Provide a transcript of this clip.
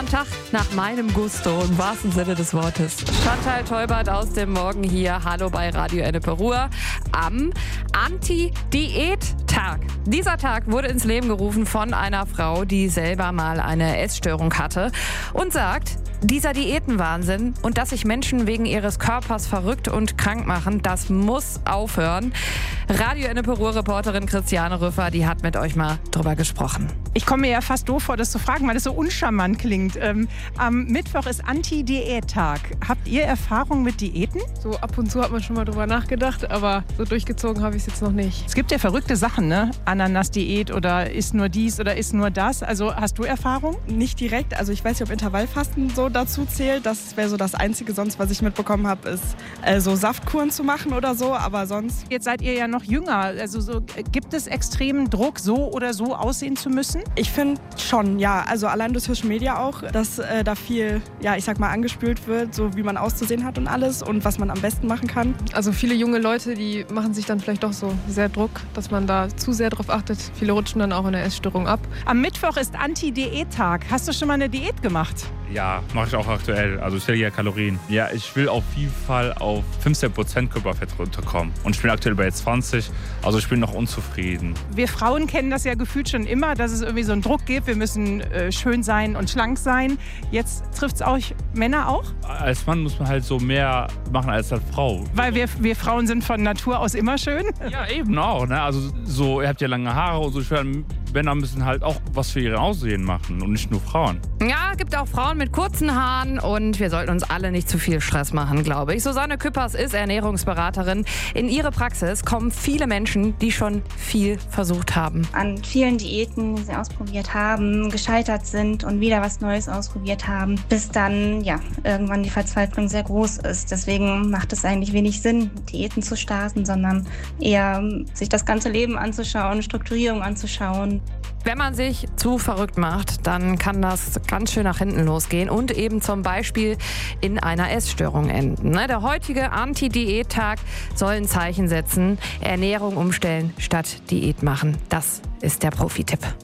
ein Tag nach meinem Gusto, im wahrsten Sinne des Wortes. Chantal Teubert aus dem Morgen hier. Hallo bei Radio Ennepe Ruhr am Anti-Diät-Tag. Dieser Tag wurde ins Leben gerufen von einer Frau, die selber mal eine Essstörung hatte und sagt, dieser Diätenwahnsinn und dass sich Menschen wegen ihres Körpers verrückt und krank machen, das muss aufhören. Radio Ennepe Ruhr-Reporterin Christiane Rüffer, die hat mit euch mal drüber gesprochen. Ich komme mir ja fast doof vor, das zu fragen, weil das so uncharmant klingt. Am Mittwoch ist Anti-Diät-Tag. Habt ihr Erfahrung mit Diäten? So ab und zu hat man schon mal drüber nachgedacht, aber so durchgezogen habe ich es jetzt noch nicht. Es gibt ja verrückte Sachen, ne? Ananas-Diät oder isst nur dies oder isst nur das. Also hast du Erfahrung? Nicht direkt, also ich weiß nicht, ob Intervallfasten so dazu zählt. Das wäre so das Einzige, sonst was ich mitbekommen habe, ist so Saftkuren zu machen oder so, aber sonst... Jetzt seid ihr ja noch jünger, also gibt es extremen Druck, so oder so aussehen zu müssen? Ich finde schon, ja, also allein durch Social Media auch, dass da viel, ja, ich sag mal, angespült wird, so wie man auszusehen hat und alles und was man am besten machen kann. Also viele junge Leute, die machen sich dann vielleicht doch so sehr Druck, dass man da zu sehr drauf achtet. Viele rutschen dann auch in der Essstörung ab. Am Mittwoch ist Anti-Diät-Tag. Hast du schon mal eine Diät gemacht? Ja, mache ich auch aktuell. Also ich zähle ja Kalorien. Ja, ich will auf jeden Fall auf 15% Körperfett runterkommen. Und ich bin aktuell bei 20, also ich bin noch unzufrieden. Wir Frauen kennen das ja gefühlt schon immer, dass es irgendwie so einen Druck gibt. Wir müssen schön sein und schlank sein. Jetzt trifft es euch Männer auch? Als Mann muss man halt so mehr machen als als Frau. Weil wir Frauen sind von Natur aus immer schön? Ja, eben auch. Ne? Also so, ihr habt ja lange Haare und so. Ich finde, Männer müssen halt auch was für ihr Aussehen machen und nicht nur Frauen. Ja, gibt auch Frauen mit kurzen Haaren und wir sollten uns alle nicht zu viel Stress machen, glaube ich. Susanne Küppers ist Ernährungsberaterin. In ihre Praxis kommen viele Menschen, die schon viel versucht haben. An vielen Diäten, die sie ausprobiert haben, gescheitert sind und wieder was Neues ausprobiert haben, bis dann ja irgendwann die Verzweiflung sehr groß ist. Deswegen macht es eigentlich wenig Sinn, Diäten zu starten, sondern eher sich das ganze Leben anzuschauen, Strukturierung anzuschauen. Wenn man sich zu verrückt macht, dann kann das ganz schön nach hinten losgehen und eben zum Beispiel in einer Essstörung enden. Der heutige Anti-Diät-Tag soll ein Zeichen setzen, Ernährung umstellen statt Diät machen. Das ist der Profi-Tipp.